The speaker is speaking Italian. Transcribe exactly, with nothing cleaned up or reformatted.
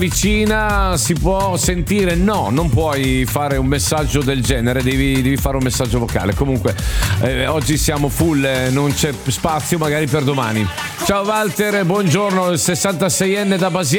vicina si può sentire. No, non puoi fare un messaggio del genere, devi, devi fare un messaggio vocale. Comunque eh, oggi siamo full, eh, non c'è spazio magari per domani. Ciao Walter, buongiorno, il sessantaseienne da Basiano.